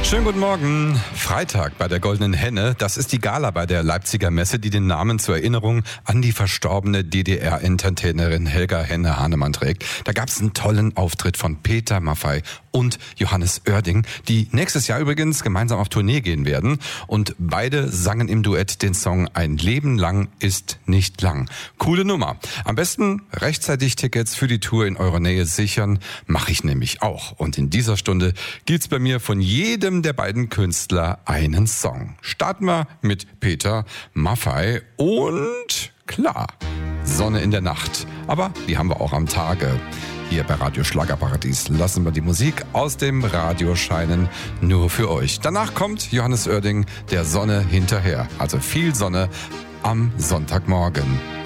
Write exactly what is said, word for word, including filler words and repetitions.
Schönen guten Morgen. Freitag bei der Goldenen Henne. Das ist die Gala bei der Leipziger Messe, die den Namen zur Erinnerung an die verstorbene D D R-Entertainerin Helga Henne-Hahnemann trägt. Da gab es einen tollen Auftritt von Peter Maffay und Johannes Oerding, die nächstes Jahr übrigens gemeinsam auf Tournee gehen werden. Und beide sangen im Duett den Song Ein Leben lang ist nicht lang. Coole Nummer. Am besten rechtzeitig Tickets für die Tour in eurer Nähe sichern. Mache ich nämlich auch. Und in dieser Stunde gibt's bei mir von jedem der beiden Künstler einen Song. Starten wir mit Peter Maffay und klar, Sonne in der Nacht. Aber die haben wir auch am Tage. Hier bei Radio Schlagerparadies lassen wir die Musik aus dem Radio scheinen, nur für euch. Danach kommt Johannes Oerding der Sonne hinterher. Also viel Sonne am Sonntagmorgen.